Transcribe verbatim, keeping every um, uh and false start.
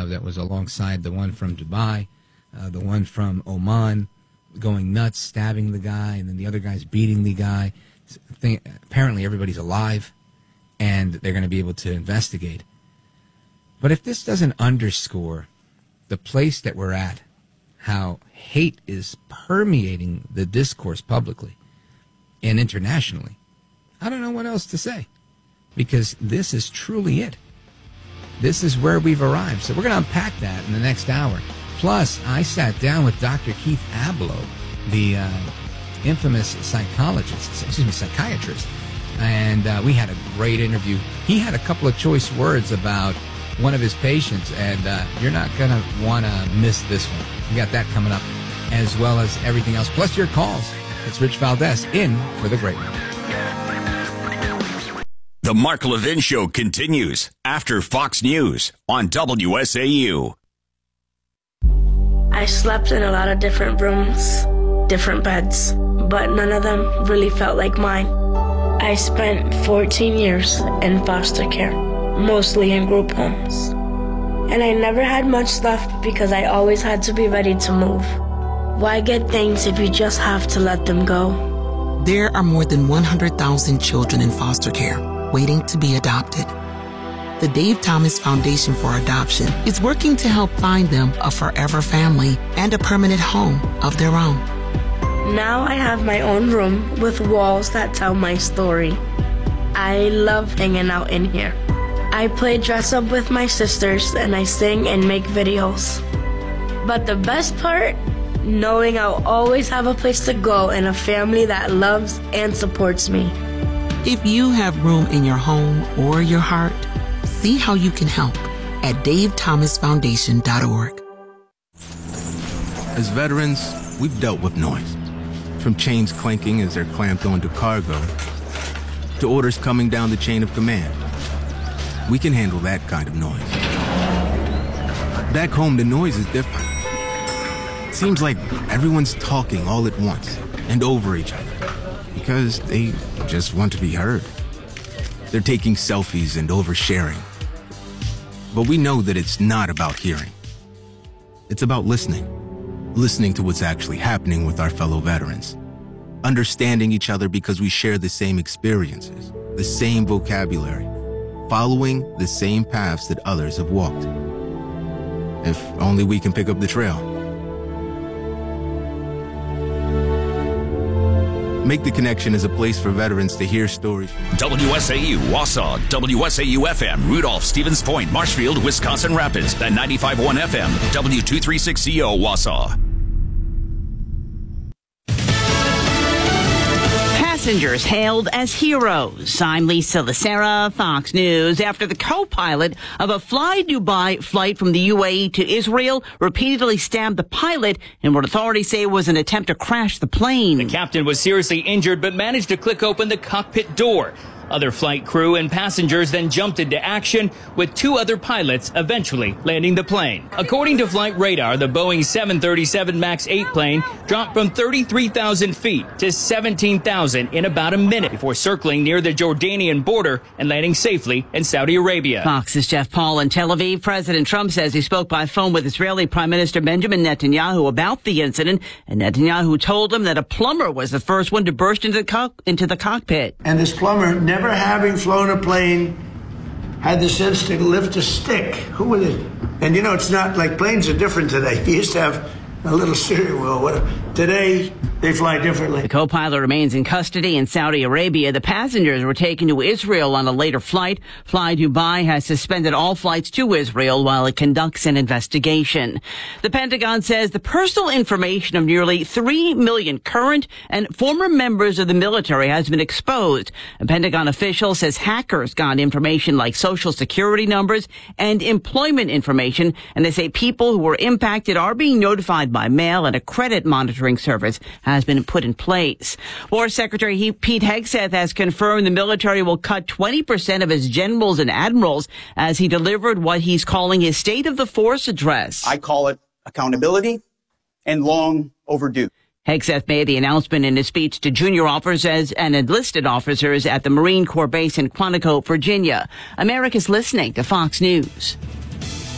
that was alongside the one from Dubai, uh, the one from Oman, going nuts, stabbing the guy, and then the other guy's beating the guy. Thing, apparently everybody's alive, and they're going to be able to investigate. But if this doesn't underscore the place that we're at, how hate is permeating the discourse publicly and internationally, I don't know what else to say, because this is truly it. This is where we've arrived. So we're going to unpack that in the next hour. Plus, I sat down with Doctor Keith Ablow, the uh, infamous psychologist, excuse me, psychiatrist, and uh, we had a great interview. He had a couple of choice words about one of his patients, and uh, you're not going to want to miss this one. We got that coming up, as well as everything else, plus your calls. It's Rich Valdez in for the great one. The Mark Levin Show continues after Fox News on W S A U. I slept in a lot of different rooms, different beds, but none of them really felt like mine. I spent fourteen years in foster care, mostly in group homes. And I never had much left because I always had to be ready to move. Why get things if you just have to let them go? There are more than one hundred thousand children in foster care waiting to be adopted. The Dave Thomas Foundation for Adoption is working to help find them a forever family and a permanent home of their own. Now I have my own room with walls that tell my story. I love hanging out in here. I play dress up with my sisters and I sing and make videos. But the best part, knowing I'll always have a place to go and a family that loves and supports me. If you have room in your home or your heart, see how you can help at dave thomas foundation dot org. As veterans, we've dealt with noise. From chains clanking as they're clamped onto cargo, to orders coming down the chain of command. We can handle that kind of noise. Back home, the noise is different. It seems like everyone's talking all at once and over each other because they just want to be heard. They're taking selfies and oversharing. But we know that it's not about hearing. It's about listening. Listening to what's actually happening with our fellow veterans. Understanding each other because we share the same experiences, the same vocabulary, following the same paths that others have walked. If only we can pick up the trail. Make the Connection as a place for veterans to hear stories. W S A U, Wausau, W S A U F M, Rudolph, Stevens Point, Marshfield, Wisconsin Rapids, and ninety-five point one F M, W two thirty-six C O, Wausau. Passengers hailed as heroes. I'm Lisa Lacera, Fox News. After the co-pilot of a Fly Dubai flight from the U A E to Israel repeatedly stabbed the pilot in what authorities say was an attempt to crash the plane. The captain was seriously injured but managed to click open the cockpit door. Other flight crew and passengers then jumped into action, with two other pilots eventually landing the plane. According to Flight Radar, the Boeing seven thirty-seven MAX eight plane dropped from thirty-three thousand feet to seventeen thousand in about a minute before circling near the Jordanian border and landing safely in Saudi Arabia. Fox's Jeff Paul in Tel Aviv. President Trump says he spoke by phone with Israeli Prime Minister Benjamin Netanyahu about the incident, and Netanyahu told him that a plumber was the first one to burst into the, co- into the cockpit. And this plumber, never Never having flown a plane, had the sense to lift a stick. Who was it? And you know, it's not like planes are different today. You used to have a little steering wheel. Whatever. Today, they fly differently. The co-pilot remains in custody in Saudi Arabia. The passengers were taken to Israel on a later flight. Fly Dubai has suspended all flights to Israel while it conducts an investigation. The Pentagon says the personal information of nearly three million current and former members of the military has been exposed. A Pentagon official says hackers got information like social security numbers and employment information, and they say people who were impacted are being notified by mail, and a credit monitoring service has been put in place. War Secretary Pete Hegseth has confirmed the military will cut twenty percent of his generals and admirals as he delivered what he's calling his State of the Force address. I call it accountability and long overdue. Hegseth made the announcement in his speech to junior officers and enlisted officers at the Marine Corps base in Quantico, Virginia. America's listening to Fox News.